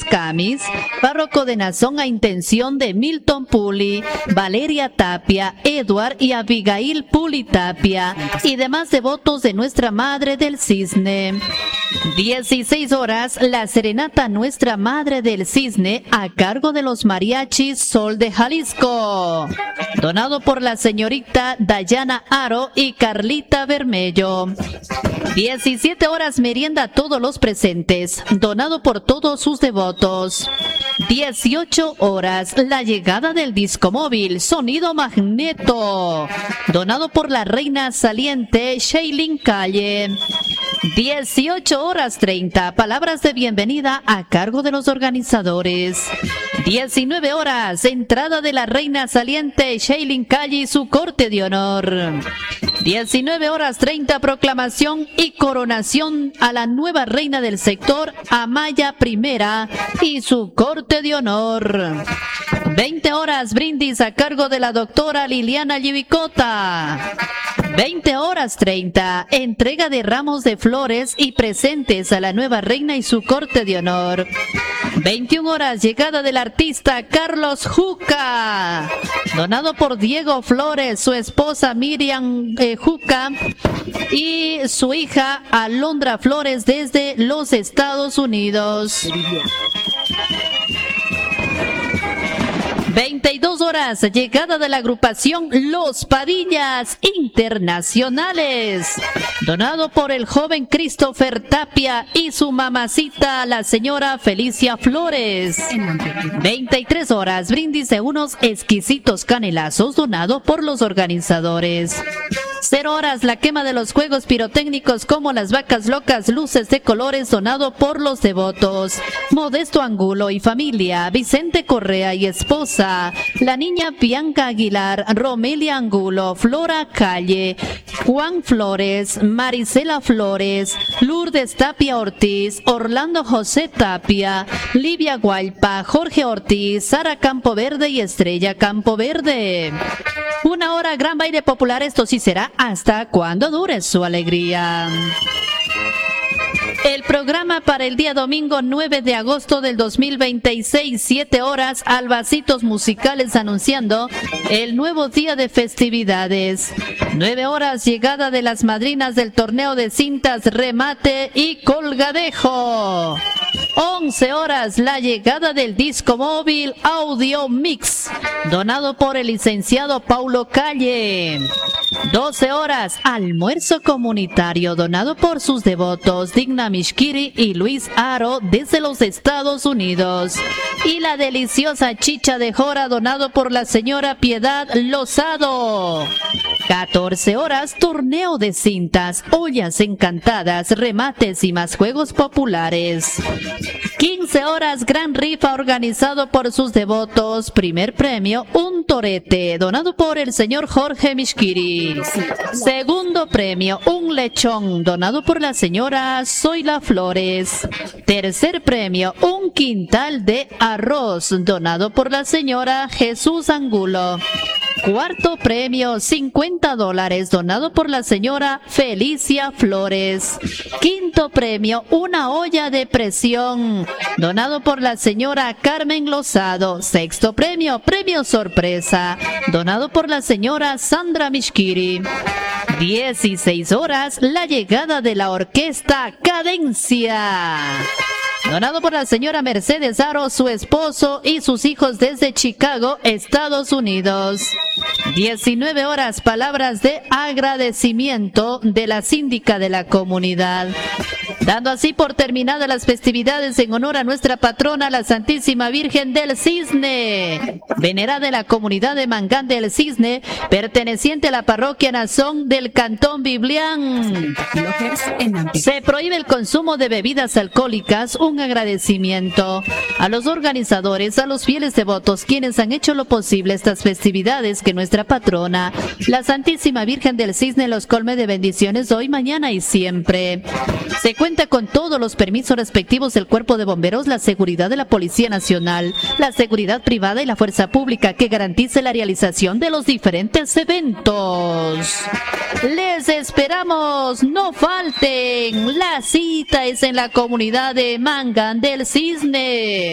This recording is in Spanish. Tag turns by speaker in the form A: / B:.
A: Camis, párroco de Nazón a intención de Milton Puli, Valeria Tapia, Edward y Abigail Puli Tapia y demás devotos de Nuestra Madre del Cisne. 16 horas, la serenata a Nuestra Madre del Cisne a cargo de los mariachis Sol de Jalisco, donado por la señorita Dayana Aro y Carlita Bermello. 17 horas, merienda a todos los presentes, donado por todos sus devotos. 18 horas, la llegada del disco móvil Sonido Magneto, donado por la reina saliente Shailin Calle. 18 horas 30, palabras de bienvenida a cargo de los organizadores. 19 horas, entrada de la reina saliente Shailin Calle y su corte de honor. 19 horas 30, proclamación y coronación a la nueva reina del sector, Amaya I y su corte de honor. 20 horas, brindis a cargo de la doctora Liliana Yivicota. 20 horas 30, entrega de ramos de flores y presentes a la nueva reina y su corte de honor. 21 horas, llegada del artista Carlos Juca, donado por Diego Flores, su esposa Miriam Juca y su hija Alondra Flores desde los Estados Unidos. 22 horas, llegada de la agrupación Los Padillas Internacionales, donado por el joven Christopher Tapia y su mamacita, la señora Felicia Flores. 23 horas, brindis de unos exquisitos canelazos, donado por los organizadores. 0 horas, la quema de los juegos pirotécnicos como las vacas locas, luces de colores, donado por los devotos. Modesto Angulo y familia, Vicente Correa y esposa, la niña Bianca Aguilar, Romelia Angulo, Flora Calle, Juan Flores, Marisela Flores, Lourdes Tapia Ortiz, Orlando José Tapia, Livia Guaypa, Jorge Ortiz, Sara Campoverde y Estrella Campoverde. 1 hora, gran baile popular, esto sí será hasta cuando dure su alegría. El programa para el día domingo 9 de agosto del 2026, 7 horas, albacitos musicales anunciando el nuevo día de festividades. 9 horas, llegada de las madrinas del torneo de cintas, remate y colgadejo. 11 horas, la llegada del disco móvil Audio Mix, donado por el licenciado Paulo Calle. 12 horas, almuerzo comunitario, donado por sus devotos Digna Mishkiri y Luis Aro desde los Estados Unidos. Y la deliciosa chicha de jora, donado por la señora Piedad Lozado. 14 horas, torneo de cintas, ollas encantadas, remates y más juegos populares. 15 horas, gran rifa organizado por sus devotos. Primer premio, un torete, donado por el señor Jorge Mishkiri. Segundo premio, un lechón, donado por la señora Zoila Flores. Tercer premio, un quintal de arroz, donado por la señora Jesús Angulo. Cuarto premio, $50, donado por la señora Felicia Flores. Quinto premio, una olla de presión, donado por la señora Carmen Lozado. Sexto premio, premio sorpresa, donado por la señora Sandra Mishkiri. 16 horas, la llegada de la orquesta Cadencia, donado por la señora Mercedes Aro, su esposo y sus hijos desde Chicago, Estados Unidos. 19 horas, palabras de agradecimiento de la síndica de la comunidad, dando así por terminadas las festividades en honor a nuestra patrona, la Santísima Virgen del Cisne, venerada en la comunidad de Mangán del Cisne, perteneciente a la parroquia Nazón del Cantón Biblián. Se prohíbe el consumo de bebidas alcohólicas. Un agradecimiento a los organizadores, a los fieles devotos, quienes han hecho lo posible estas festividades, que nuestra patrona, la Santísima Virgen del Cisne, los colme de bendiciones hoy, mañana y siempre. Se cuenta con todos los permisos respectivos del Cuerpo de Bomberos, la seguridad de la Policía Nacional, la seguridad privada y la fuerza pública que garantice la realización de los diferentes eventos. Les esperamos, no falten. La cita es en la comunidad de Mangán del Cisne.